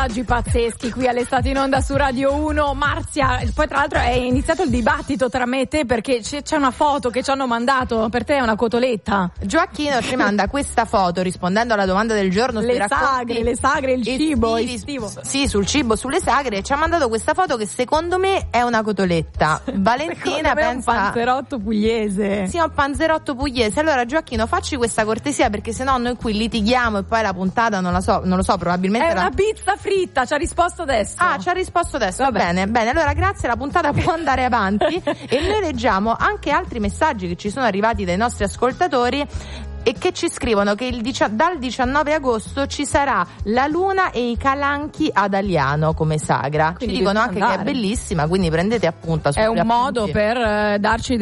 messaggi pazzeschi qui all'Estate in Onda su Radio 1. Marzia, poi tra l'altro è iniziato il dibattito tra me e te perché c'è una foto che ci hanno mandato, per te è una cotoletta. Gioacchino ci manda questa foto rispondendo alla domanda del giorno sui racconti, le sagre, il cibo estivo. Sì, sul cibo, sulle sagre, ci ha mandato questa foto che secondo me è una cotoletta. Valentina pensa un panzerotto pugliese. Sì, un panzerotto pugliese. Allora Gioacchino, facci questa cortesia perché sennò noi qui litighiamo e poi la puntata non lo so, probabilmente è una pizza fritta, ci ha risposto adesso. Ci ha risposto adesso. Vabbè. Bene, allora grazie, la puntata può andare avanti e noi leggiamo anche altri messaggi che ci sono arrivati dai nostri ascoltatori e che ci scrivono che dal 19 agosto ci sarà la Luna e i Calanchi ad Aliano come sagra. Quindi ci dicono anche che è bellissima, quindi prendete appunto. È un modo per darci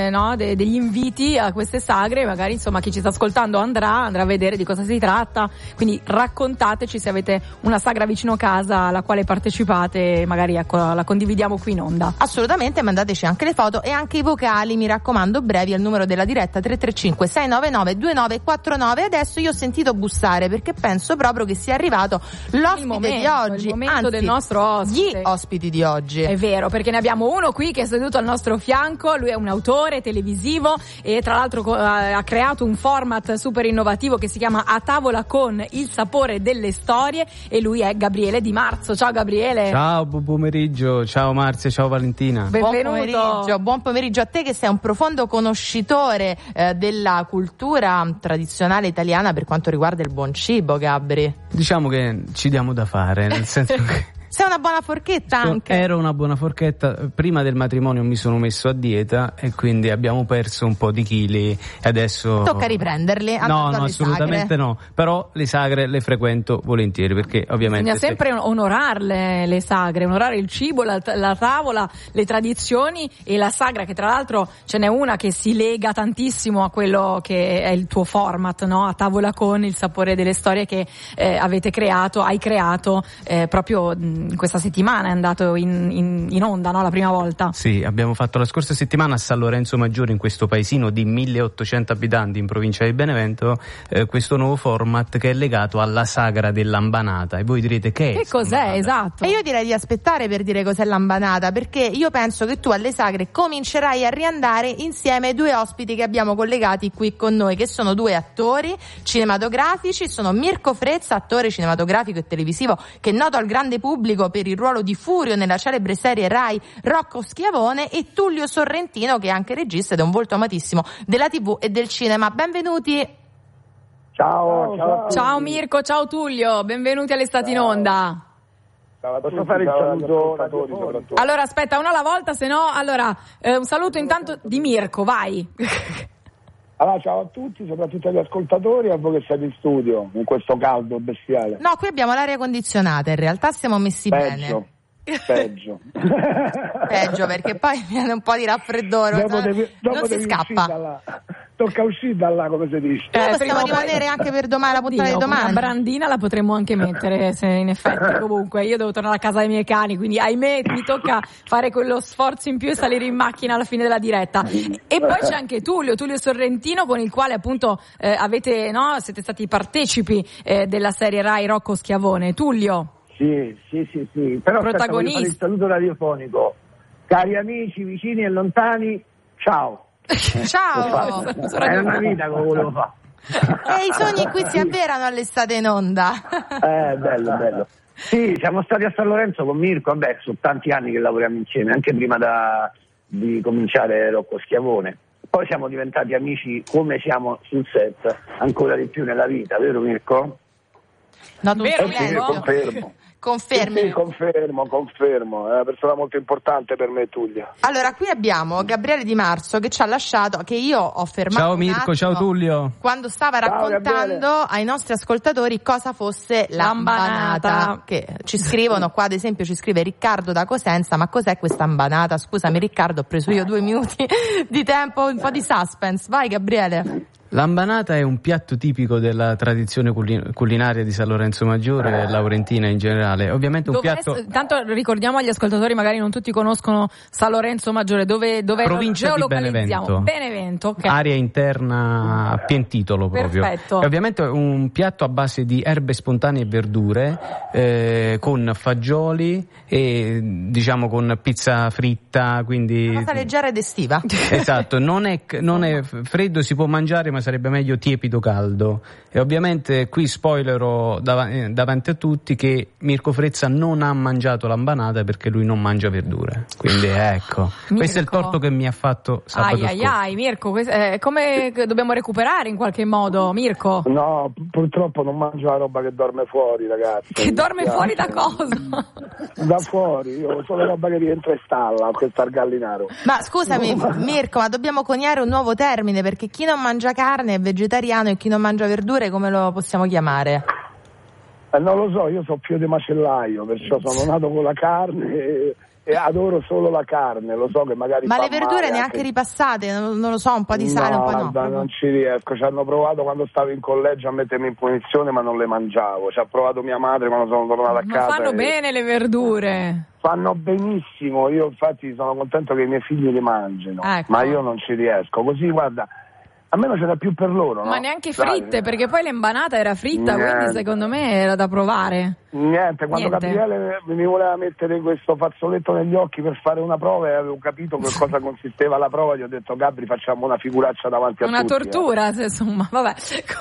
degli inviti a queste sagre, magari insomma chi ci sta ascoltando andrà a vedere di cosa si tratta, quindi raccontateci se avete una sagra vicino casa alla quale partecipate, magari la condividiamo qui in onda. Assolutamente, mandateci anche le foto e anche i vocali, mi raccomando, brevi al numero della diretta 335 699 2949. Adesso io ho sentito bussare perché penso proprio che sia arrivato l'ospite di oggi, il momento del nostro ospite. Gli ospiti di oggi. È vero, perché ne abbiamo uno qui che è seduto al nostro fianco, lui è un autore televisivo e tra l'altro ha creato un format super innovativo che si chiama A tavola con il sapore delle storie e lui è Gabriele Di Marzo. Ciao Gabriele. Ciao, buon pomeriggio, ciao Marzia, ciao Valentina. Benvenuto. Buon pomeriggio a te che sei un profondo conoscitore della cultura tradizionale italiana per quanto riguarda il buon cibo, Gabri. Diciamo che ci diamo da fare, nel senso che sei una buona forchetta anche. Ero una buona forchetta, prima del matrimonio mi sono messo a dieta e quindi abbiamo perso un po' di chili e adesso tocca riprenderli. No, assolutamente no, però le sagre le frequento volentieri perché ovviamente bisogna sempre onorarle le sagre, onorare il cibo, la tavola, le tradizioni e la sagra, che tra l'altro ce n'è una che si lega tantissimo a quello che è il tuo format, no? A tavola con il sapore delle storie che hai creato proprio in questa settimana, è andato in onda, no? La prima volta. Sì, abbiamo fatto la scorsa settimana a San Lorenzo Maggiore, in questo paesino di 1800 abitanti in provincia di Benevento, questo nuovo format che è legato alla sagra dell'ambanata. E voi direte che cos'è? Esatto. E io direi di aspettare per dire cos'è l'ambanata, perché io penso che tu alle sagre comincerai a riandare insieme ai due ospiti che abbiamo collegati qui con noi, che sono due attori cinematografici. Sono Mirko Frezza, attore cinematografico e televisivo che è noto al grande pubblico per il ruolo di Furio nella celebre serie Rai Rocco Schiavone, e Tullio Sorrentino, che è anche regista ed è un volto amatissimo della TV e del cinema. Benvenuti. Ciao Mirko, ciao Tullio, benvenuti all'Estate in Onda. Posso fare il saluto? Allora aspetta, uno alla volta, se no allora un saluto intanto di Mirko, vai. Allora, ciao a tutti, soprattutto agli ascoltatori e a voi che siete in studio in questo caldo bestiale. No, qui abbiamo l'aria condizionata, in realtà siamo messi bene. Peggio perché poi viene un po' di raffreddore, non si scappa. Tocca uscire da là, come si dice. Possiamo rimanere anche per domani, la puntata di domani. Una brandina la potremmo anche mettere, se in effetti. Comunque io devo tornare a casa dai miei cani, quindi ahimè mi tocca fare quello sforzo in più e salire in macchina alla fine della diretta. E poi c'è anche Tullio Sorrentino, con il quale appunto siete stati partecipi della serie Rai Rocco Schiavone. Tullio. Sì. Però protagonista. Fare il saluto radiofonico. Cari amici, vicini e lontani, ciao. Ciao. È una vita che volevo fare. E i sogni qui si avverano all'Estate in Onda. Bello. Sì, siamo stati a San Lorenzo con Mirko, sono tanti anni che lavoriamo insieme, anche prima di cominciare Rocco Schiavone. Poi siamo diventati amici come siamo sul set, ancora di più nella vita, vero Mirko? No, Confermo. Confermi? Sì, confermo, è una persona molto importante per me, Tullio. Allora, qui abbiamo Gabriele Di Marzo che ci ha lasciato, che io ho fermato. Ciao Mirko, ciao Tullio. Quando stava raccontando ai nostri ascoltatori cosa fosse l'ambanata, che ci scrivono qua, ad esempio ci scrive Riccardo da Cosenza: ma cos'è questa ambanata? Scusami Riccardo, ho preso io 2 minuti di tempo, un po' di suspense. Vai Gabriele. L'ambanata è un piatto tipico della tradizione culinaria di San Lorenzo Maggiore e laurentina in generale. Ovviamente un piatto. Tanto ricordiamo agli ascoltatori, magari non tutti conoscono San Lorenzo Maggiore, dove provincia di Benevento. Benevento, okay. Area interna a pieno titolo proprio. Perfetto. È ovviamente un piatto a base di erbe spontanee e verdure, con fagioli e diciamo con pizza fritta, quindi una cosa leggera ed estiva. Esatto, non è freddo, si può mangiare, ma sarebbe meglio tiepido caldo. E ovviamente qui spoilerò davanti a tutti che Mirko Frezza non ha mangiato l'ambanata perché lui non mangia verdure. Quindi ecco, Mirko. Questo è il torto che mi ha fatto sabato scorso. Mirko, come dobbiamo recuperare in qualche modo, Mirko? No, purtroppo non mangio la roba che dorme fuori, ragazzi. Che dorme fuori da cosa? Da fuori, io solo roba che rientra in stalla per star gallinaro. Ma scusami Mirko, ma dobbiamo coniare un nuovo termine, perché chi non mangia carne è vegetariano e chi non mangia verdure come lo possiamo chiamare? Non lo so, io sono figlio di macellaio, perciò sono nato con la carne e adoro solo la carne, lo so che magari ma fa le verdure male, neanche anche ripassate, non lo so, un po' di sale, un po' no. Non ci riesco, ci hanno provato quando stavo in collegio a mettermi in punizione, ma non le mangiavo, ci ha provato mia madre quando sono tornato a casa. Ma fanno bene le verdure? Fanno benissimo, io infatti sono contento che i miei figli li mangino, ecco. Ma io non ci riesco, così guarda, almeno ce n'è più per loro, no? Ma neanche fritte, perché poi l'empanata era fritta, quindi secondo me era da provare. Quando Gabriele mi voleva mettere questo fazzoletto negli occhi per fare una prova e avevo capito che cosa consisteva la prova, gli ho detto Gabri, facciamo una figuraccia davanti a tutti. Una tortura, insomma, vabbè.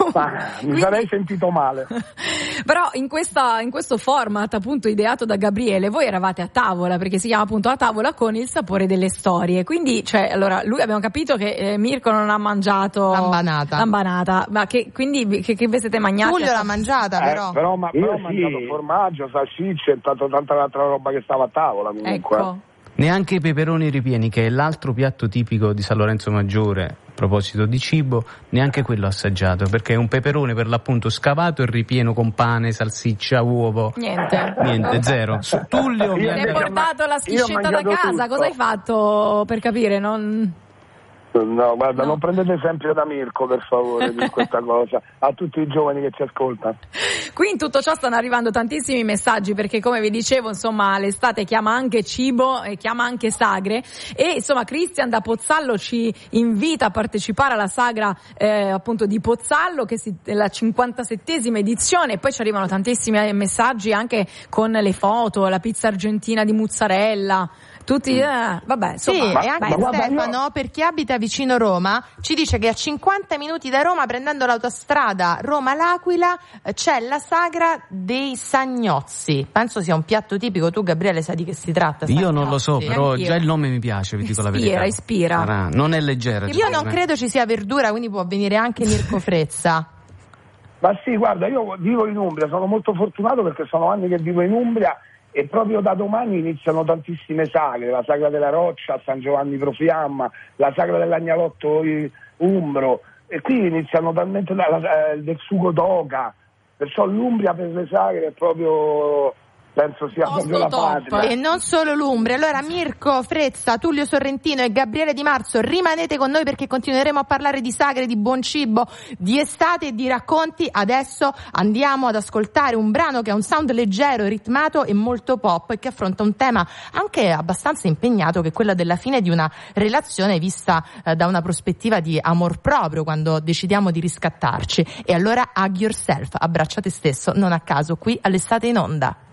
Mi sarei sentito male. Però in questo format appunto ideato da Gabriele, voi eravate a tavola, perché si chiama appunto a tavola con il sapore delle storie. Quindi, allora, lui abbiamo capito che Mirko non ha mangiato l'ambanata, ma quindi che vi siete mangiati? Tullio l'ha mangiata, però. Però ho mangiato formaggio, salsicce, tanta altra roba che stava a tavola comunque. Ecco. Neanche i peperoni ripieni, che è l'altro piatto tipico di San Lorenzo Maggiore, a proposito di cibo, neanche quello assaggiato, perché è un peperone per l'appunto scavato e ripieno con pane, salsiccia, uovo. Niente, zero. Tullio mi hai portato la schiscetta da casa, cosa hai fatto per capire? No, guarda, non prendete esempio da Mirko, per favore, di questa cosa, a tutti i giovani che ci ascoltano. Qui in tutto ciò stanno arrivando tantissimi messaggi, perché come vi dicevo, insomma, l'estate chiama anche cibo e chiama anche sagre, e insomma Cristian da Pozzallo ci invita a partecipare alla sagra appunto di Pozzallo, che è la 57esima edizione, e poi ci arrivano tantissimi messaggi anche con le foto, la pizza argentina di mozzarella. Tutti, vabbè, insomma. Sì, e anche Stefano, per chi abita vicino Roma, ci dice che a 50 minuti da Roma, prendendo l'autostrada Roma-L'Aquila, c'è la sagra dei sagnozzi. Penso sia un piatto tipico. Tu, Gabriele, sai di che si tratta? Io non lo so, però già il nome mi piace, vi dico la verità. Ispira. Non è leggera. Io non credo ci sia verdura, quindi può venire anche Mirko Frezza. Ma sì, guarda, io vivo in Umbria, sono molto fortunato perché sono anni che vivo in Umbria. E proprio da domani iniziano tantissime sagre, la sagra della Roccia a San Giovanni Profiamma, la sagra dell'Agnalotto Umbro, e qui iniziano talmente del sugo d'oca, perciò l'Umbria per le sagre è proprio, penso sia proprio la patria. E non solo l'Umbria. Allora Mirko Frezza, Tullio Sorrentino e Gabriele Di Marzo, rimanete con noi perché continueremo a parlare di sagre, di buon cibo, di estate e di racconti. Adesso andiamo ad ascoltare un brano che ha un sound leggero, ritmato e molto pop, e che affronta un tema anche abbastanza impegnato, che è quello della fine di una relazione vista da una prospettiva di amor proprio, quando decidiamo di riscattarci. E allora Hug Yourself, abbraccia te stesso, non a caso qui all'Estate in Onda.